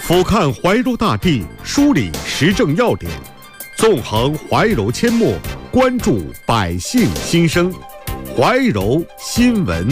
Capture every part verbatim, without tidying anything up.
俯瞰怀柔大地，梳理时政要点，纵横怀柔阡陌，关注百姓心声。怀柔新闻。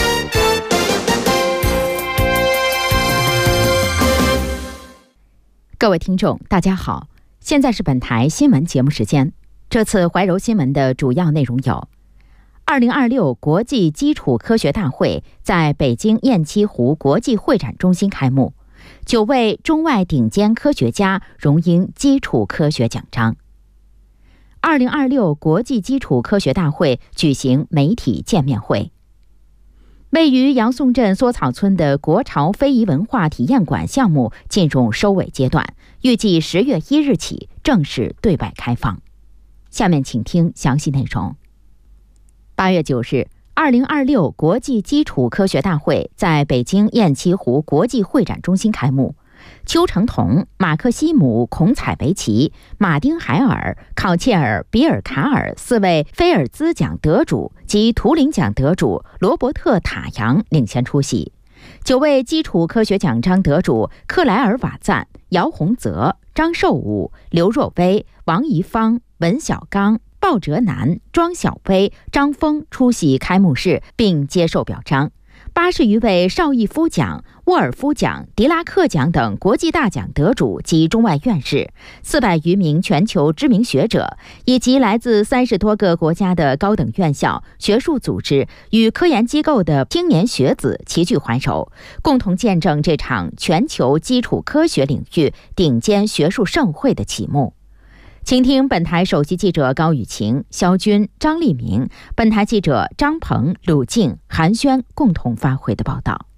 各位听众，大家好，现在是本台新闻节目时间。这次怀柔新闻的主要内容有：二零二六国际基础科学大会在北京雁栖湖国际会展中心开幕，九位中外顶尖科学家荣膺基础科学奖章。二零二六国际基础科学大会举行媒体见面会。位于杨宋镇梭草村的国潮非遗文化体验馆项目进入收尾阶段，预计十月一日起正式对外开放。下面请听详细内容。八月九日，二零二六国际基础科学大会在北京雁栖湖国际会展中心开幕。邱成桐、马克西姆·孔采维奇、马丁·海尔、考切尔·比尔卡尔四位菲尔兹奖得主及图灵奖得主罗伯特·塔扬领衔出席。九位基础科学奖章得主克莱尔·瓦赞、姚洪泽、张寿武、刘若薇、王怡芳、文小刚、鲍哲南、庄小薇、张峰出席开幕式并接受表彰。八十余位邵逸夫奖、沃尔夫奖、狄拉克奖等国际大奖得主及中外院士，四百余名全球知名学者，以及来自三十多个国家的高等院校、学术组织与科研机构的青年学子齐聚怀柔，共同见证这场全球基础科学领域顶尖学术盛会的启幕。请听本台首席记者高雨晴、肖军、张立明，本台记者张鹏、鲁静、韩轩共同发回的报道。